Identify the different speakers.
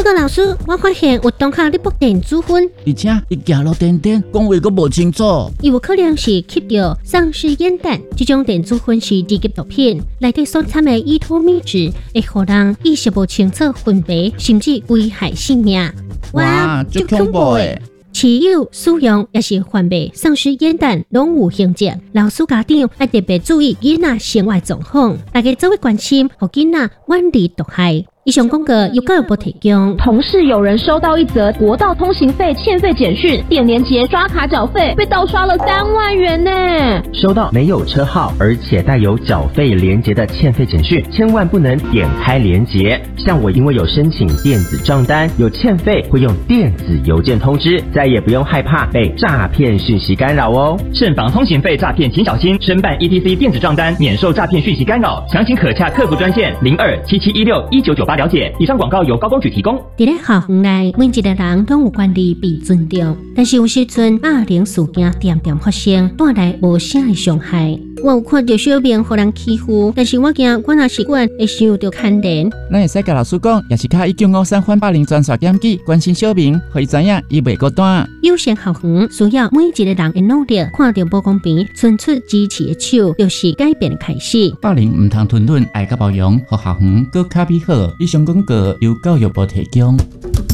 Speaker 1: 报告老师，我发现有同学咧播电子烟，
Speaker 2: 而且伊行路颠颠，讲话阁无清楚。
Speaker 1: 有可能是吸到丧尸烟弹，这种电子烟是二级毒品，内底所掺的依托米质会互人意识无清楚分别，甚至危害性命。
Speaker 2: 哇，足恐怖诶！
Speaker 1: 持有、使用也是贩卖丧尸烟弹，拢有刑责。老师家长要特别注意囡仔生活状况，大家做位关心，互囡仔远离毒害。以上广告由教育部提供。
Speaker 3: 同事有人收到一则国道通行费欠费简讯，点连结刷卡缴费，被盗刷了3万元呢。
Speaker 4: 收到没有车号而且带有缴费连结的欠费简讯，千万不能点开连结。像我因为有申请电子账单，有欠费会用电子邮件通知，再也不用害怕被诈骗讯息干扰哦。
Speaker 5: 慎防通行费诈骗，请小心。申办 ETC 电子账单，免受诈骗讯息干扰。详情可洽客服专线0277161998了解。以上广告由高公局提供。
Speaker 1: 伫咧校园内，每一个人都有权利被尊重，但是有时阵霸凌事件点点发生，带来无声的伤害。我有看到小明互人欺负，但是我惊我若是管会受到牵连。
Speaker 2: 咱会使甲老师讲，也是卡1953反霸凌专线检举，关心小明，互伊知影伊袂孤单。
Speaker 1: 友善校园需要每一个人的努力，看到不公平，伸出支持的手，就是改变的开始。
Speaker 2: 霸凌唔通吞忍，爱甲包容，互校园更较美好。以上广告由教育部提供。